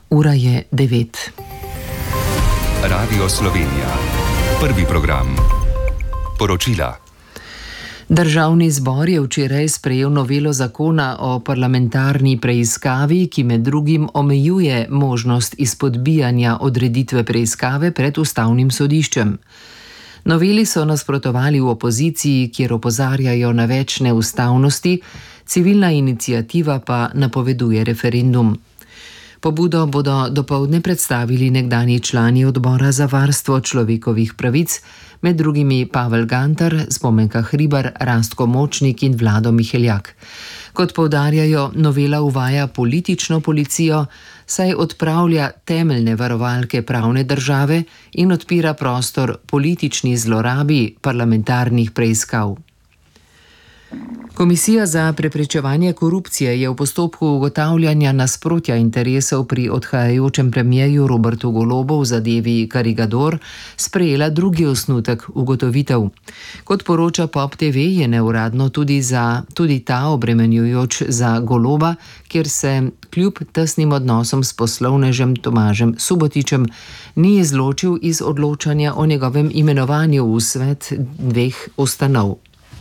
Ura je 9. Radio Slovenija. Prvi program. Poročila. Državni zbor je včeraj sprejel novelo zakona o parlamentarni preiskavi, ki med drugim omejuje možnost izpodbijanja odreditve preiskave pred ustavnim sodiščem. Noveli so nasprotovali v opoziciji, kjer opozarjajo na več neustavnosti, civilna iniciativa pa napoveduje referendum. Pobudo bodo dopoldne predstavili nekdanji člani odbora za varstvo človekovih pravic, med drugimi Pavel Gantar, Spomenka Hribar, Rastko Močnik in Vlado Miheljak. Kot poudarjajo, novela uvaja politično policijo, saj odpravlja temeljne varovalke pravne države in odpira prostor politični zlorabi parlamentarnih preiskav. Komisija za preprečevanje korupcije je v postopku ugotavljanja nasprotja interesov pri odhajajočem premierju Robertu Golobu v zadevi Karigador sprejela drugi osnutek ugotovitev. Kot poroča Pop TV, je neuradno tudi ta obremenjujoč za Goloba, kjer se kljub tesnim odnosom s poslovnežem Tomažem Subotićem ni izločil iz odločanja o njegovem imenovanju v svet dveh ustanov.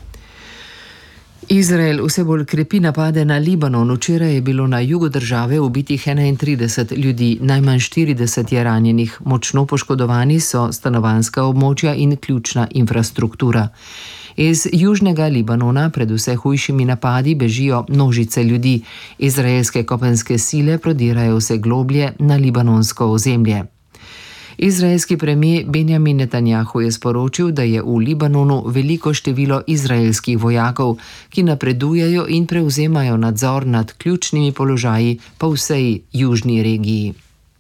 Izrael vse bolj krepi napade na Libanon. Včeraj je bilo na jugu države ubitih 31 ljudi, najmanj 40 je ranjenih. Močno poškodovani so stanovanjska območja in ključna infrastruktura. Iz južnega Libanona pred vse hujšimi napadi bežijo množice ljudi. Izraelske kopenske sile prodirajo vse globlje na libanonsko ozemlje. Izraelski premijer Benjamin Netanjahu je sporočil, da je v Libanonu veliko število izraelskih vojakov, ki napredujejo in prevzemajo nadzor nad ključnimi položaji po vsej južni regiji.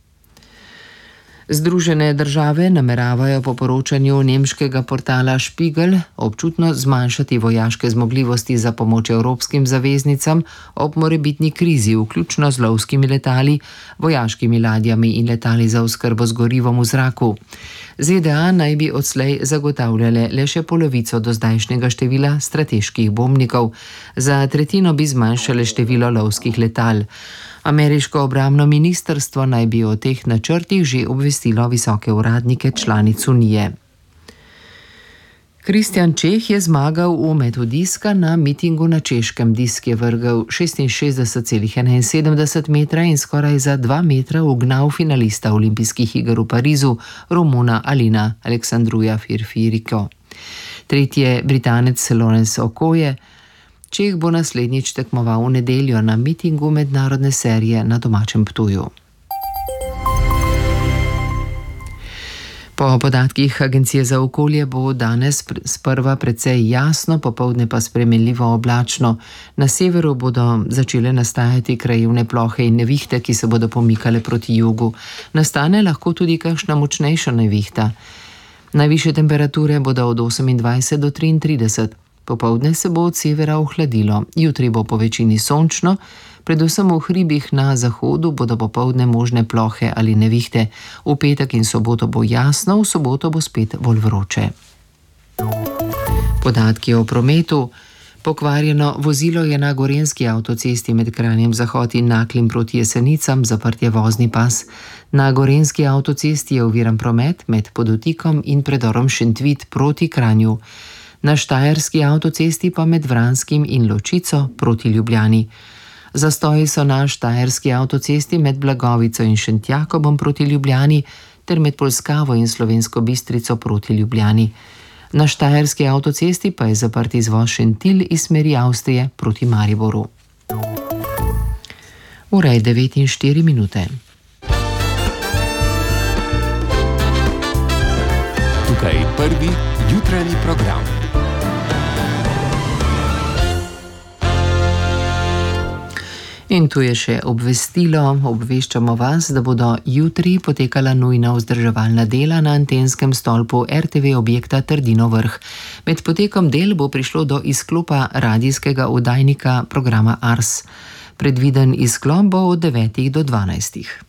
Združene države nameravajo po poročanju nemškega portala Spiegel občutno zmanjšati vojaške zmogljivosti za pomoč evropskim zaveznicam ob morebitni krizi, vključno z lovskimi letali, vojaškimi ladjami in letali za oskrbo z gorivom v zraku. ZDA naj bi odslej zagotavljale le še polovico do zdajšnjega števila strateških bombnikov, za tretjino bi zmanjšale število lovskih letal. Ameriško obrambno ministrstvo naj bi o teh načrtih že obvestilo visoke uradnike članic Unije. Kristjan Čeh je zmagal v metu diska na mitingu na Češkem. Disk je vrgel 66,71 metra in skoraj za 2 metra ugnal finalista olimpijskih iger v Parizu, Romuna Alina Aleksandruja Firfiriko. Tretji Britanec Lawrence Okoye. Čeh bo naslednjič tekmoval v nedeljo na mitingu mednarodne serije na domačem Ptuju. Po podatkih Agencije za okolje bo danes sprva precej jasno, popoldne pa spremenljivo oblačno. Na severu bodo začele nastajati krajevne plohe in nevihte, ki se bodo pomikale proti jugu. Nastane lahko tudi kakšna močnejša nevihta. Najvišje temperature bodo od 28 do 33. Popoldne se bo od severa ohladilo, jutri bo po večini sončno, predvsem v hribih na zahodu bodo popoldne možne plohe ali nevihte. V petek in soboto bo jasno, v soboto bo spet bolj vroče. Podatki o prometu. Pokvarjeno vozilo je na gorenjski avtocesti med Kranjem Zahod in Naklim proti Jesenicam, zaprt je vozni pas. Na gorenjski avtocesti je oviran promet med Podutikom in predorom Šentvit proti Kranju. Na štajerski avtocesti pa med Vranskim in Ločico proti Ljubljani. Zastoji so na štajerski avtocesti med Blagovico in Šentjakobom proti Ljubljani ter med Polskavo in Slovensko Bistrico proti Ljubljani. Na štajerski avtocesti pa je zaprt izvoz Šentilj iz smeri Avstrije proti Mariboru. Ura je 9:04 minute. Tukaj je prvi jutranji program. In tu je še obvestilo. Obveščamo vas, da bodo jutri potekala nujna vzdrževalna dela na antenskem stolpu RTV objekta Trdino Vrh. Med potekom del bo prišlo do izklopa radijskega oddajnika programa Ars. Predviden izklop bo od 9 do 12.